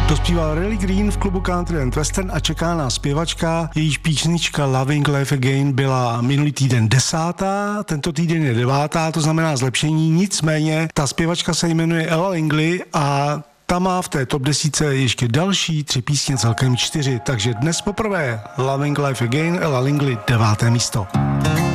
To zpíval Riley Green v klubu Country and Western a čeká nás zpěvačka. Jejíž písnička Loving Life Again byla minulý týden 10. Tento týden je 9. To znamená zlepšení. Nicméně ta zpěvačka se jmenuje Ella Langley a ta má v té top 10 ještě další 3 písně, celkem 4. Takže dnes poprvé Loving Life Again, Ella Langley, 9. místo.